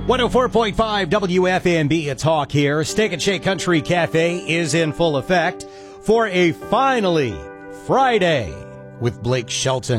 104.5 WFNB, it's Hawk here. Steak and Shake Country Cafe is in full effect for a Finally Friday with Blake Shelton.